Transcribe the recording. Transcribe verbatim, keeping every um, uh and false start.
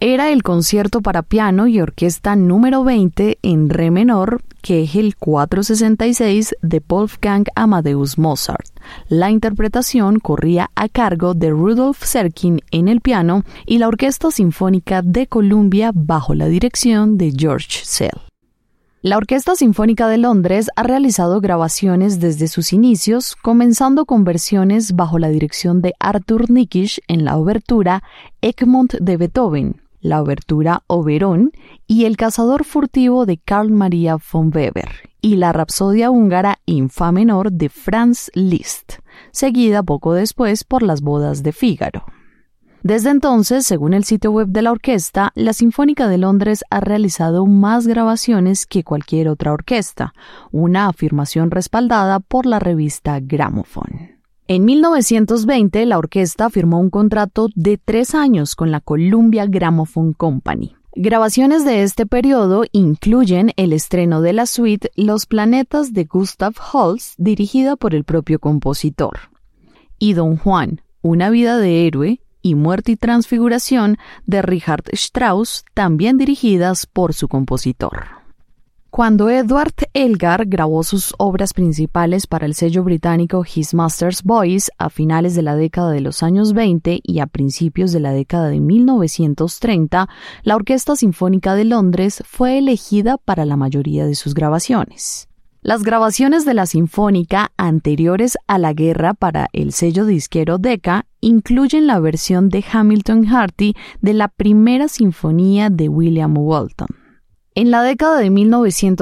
era el concierto para piano y orquesta número veinte en re menor, que es el cuatrocientos sesenta y seis de Wolfgang Amadeus Mozart. La interpretación corría a cargo de Rudolf Serkin en el piano y la Orquesta Sinfónica de Columbia bajo la dirección de George Szell. La Orquesta Sinfónica de Londres ha realizado grabaciones desde sus inicios, comenzando con versiones bajo la dirección de Arthur Nikisch en la obertura Egmont de Beethoven, la obertura Oberon y El cazador furtivo de Carl Maria von Weber y la Rapsodia húngara en fa menor de Franz Liszt, seguida poco después por Las bodas de Fígaro. Desde entonces, según el sitio web de la orquesta, la Sinfónica de Londres ha realizado más grabaciones que cualquier otra orquesta, una afirmación respaldada por la revista Gramophone. En mil novecientos veinte, la orquesta firmó un contrato de tres años con la Columbia Gramophone Company. Grabaciones de este periodo incluyen el estreno de la suite Los planetas de Gustav Holst, dirigida por el propio compositor, y Don Juan, una vida de héroe, y Muerte y Transfiguración de Richard Strauss, también dirigidas por su compositor. Cuando Edward Elgar grabó sus obras principales para el sello británico His Master's Voice a finales de la década de los años veinte y a principios de la década de mil novecientos treinta, la Orquesta Sinfónica de Londres fue elegida para la mayoría de sus grabaciones. Las grabaciones de la Sinfónica anteriores a la guerra para el sello disquero Decca incluyen la versión de Hamilton Hearty de la primera sinfonía de William Walton. En la década de mil novecientos